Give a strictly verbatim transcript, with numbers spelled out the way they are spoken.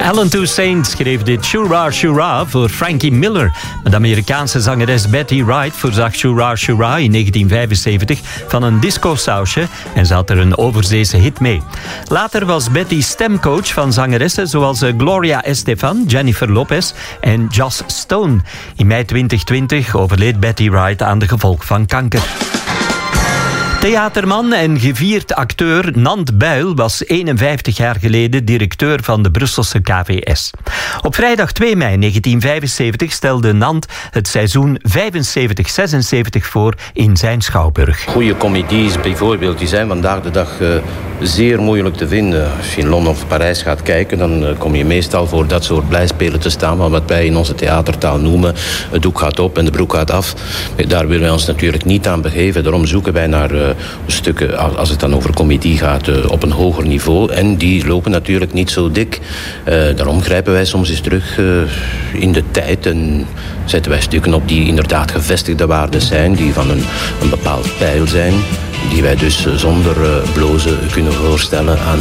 Alan Toussaint schreef dit Shura Shura voor Frankie Miller. De Amerikaanse zangeres Betty Wright voorzag Shura Shura in negentien vijfenzeventig van een disco-sausje en ze had er een overzeese hit mee. Later was Betty stemcoach van zangeressen zoals Gloria Estefan, Jennifer Lopez en Joss Stone. In mei twintig twintig overleed Betty Wright aan de gevolgen van kanker. Theaterman en gevierd acteur Nant Buil was eenenvijftig jaar geleden directeur van de Brusselse K V S. Op vrijdag twee mei negentien vijfenzeventig stelde Nant het seizoen vijfenzeventig zesenzeventig voor in zijn schouwburg. Goede comedies bijvoorbeeld, die zijn vandaag de dag uh, zeer moeilijk te vinden. Als je in Londen of Parijs gaat kijken, dan uh, kom je meestal voor dat soort blijspelen te staan, van wat wij in onze theatertaal noemen, het doek gaat op en de broek gaat af. Daar willen wij ons natuurlijk niet aan begeven. Daarom zoeken wij naar uh, stukken, als het dan over comedie gaat, uh, op een hoger niveau. En die lopen natuurlijk niet zo dik. Uh, daarom grijpen wij soms eens terug uh, in de tijd en zetten wij stukken op die inderdaad gevestigde waarden zijn, die van een, een bepaald pijl zijn, die wij dus zonder uh, blozen kunnen voorstellen aan